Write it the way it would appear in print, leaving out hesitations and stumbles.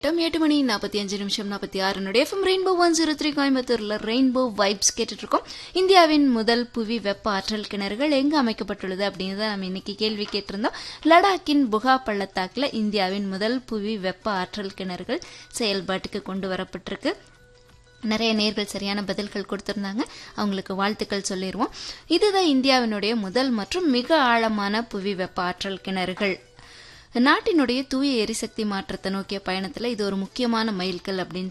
டம் 8 மணி 45 நிமிஷம் 46 FM rainbow 103 கோயம்புத்தூர்ல ரெயின்போ வைப்ஸ் கேட்டுட்டு இருக்கோம். இந்தியாவின் முதல் புவி வெப்ப ஆற்றல் கிணறுகள் எங்கு அமைக்கப்பட்டுள்ளது அப்படின்னு நம்ம இன்னைக்கு கேள்வி கேட்டிருந்தோம். லடாக்கின் புகா பள்ளத்தாக்குல இந்தியாவின் முதல் புவி வெப்ப ஆற்றல் கிணறுகள் செயல்பாட்டுக்கு கொண்டு வரப்பட்டிருக்கு. நிறைய நேர்கள் சரியான பதில்கள் கொடுத்திருந்தாங்க, அவங்களுக்கு வாழ்த்துக்கள் சொல்லிடுவோம். இதுதான் இந்தியாவினுடைய முதல் மற்றும் மிக ஆழமான புவி வெப்ப ஆற்றல் கிணறுகள். நாட்டினுடைய தூய எரிசக்தி மாற்றத்தை நோக்கிய பயணத்துல இது ஒரு முக்கியமான மைல்கல் அப்படின்னு